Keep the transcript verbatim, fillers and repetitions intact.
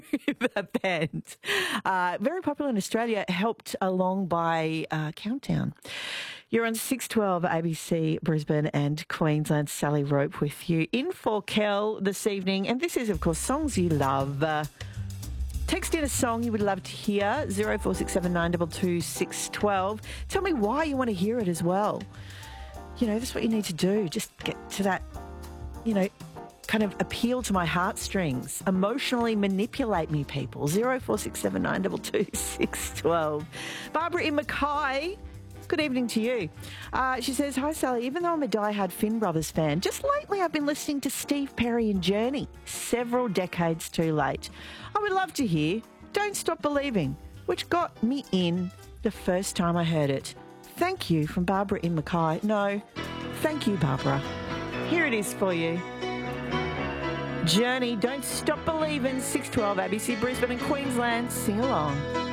that band. Uh, very popular in Australia, helped along by uh, Countdown. You're on six twelve A B C Brisbane and Queensland. Sally Rope with you in for Kel this evening. And this is, of course, Songs You Love. Uh, text in a song you would love to hear, zero four six seven nine two two six one two. Tell me why you want to hear it as well. You know, that's what you need to do. Just get to that, you know, kind of appeal to my heartstrings, emotionally manipulate me, people. zero four six seven nine two two six one two. Barbara in Mackay, good evening to you. Uh, she says, hi Sally, even though I'm a diehard Finn Brothers fan, just lately I've been listening to Steve Perry and Journey, several decades too late. I would love to hear Don't Stop Believing, which got me in the first time I heard it. Thank you from Barbara in Mackay. No, thank you, Barbara. Here it is for you. Journey, Don't Stop Believing, six twelve A B C Brisbane and Queensland. Sing along.